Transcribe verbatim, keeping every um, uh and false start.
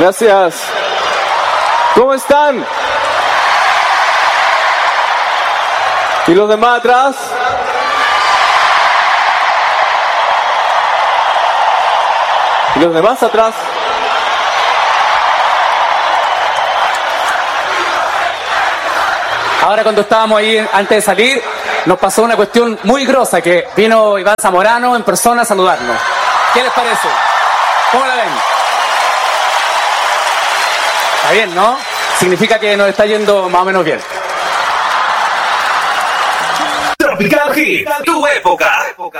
Gracias. ¿Cómo están? ¿Y los demás atrás? ¿Y los demás atrás? Ahora, cuando estábamos ahí antes de salir, nos pasó una cuestión muy grosa, que vino Iván Zamorano en persona a saludarnos. ¿Qué les parece? ¿Cómo la ven? Está bien, ¿no? Significa que nos está yendo más o menos bien. Tropical Hit, tu época.